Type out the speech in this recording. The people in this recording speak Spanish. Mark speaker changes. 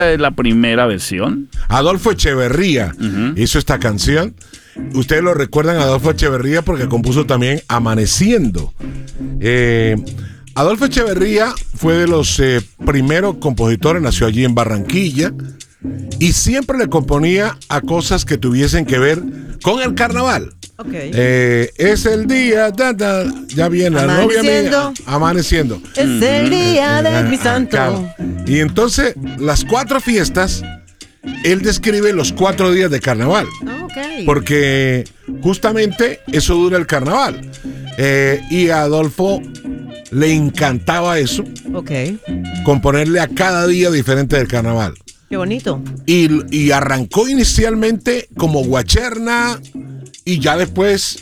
Speaker 1: es la primera versión.
Speaker 2: Adolfo Echeverría hizo esta canción. Ustedes lo recuerdan a Adolfo Echeverría porque compuso también Amaneciendo. Adolfo Echeverría fue de los primeros compositores, nació allí en Barranquilla y siempre le componía a cosas que tuviesen que ver con el carnaval.
Speaker 3: Okay.
Speaker 2: Es el día, ya viene la novia mía, amaneciendo.
Speaker 3: Es el día de mi santo.
Speaker 2: Claro. Y entonces, las 4 fiestas, él describe los 4 días de carnaval.
Speaker 3: Okay.
Speaker 2: Porque justamente eso dura el carnaval. Y a Adolfo le encantaba eso, componerle a cada día diferente del carnaval.
Speaker 3: Qué bonito.
Speaker 2: Y arrancó inicialmente como guacherna y ya después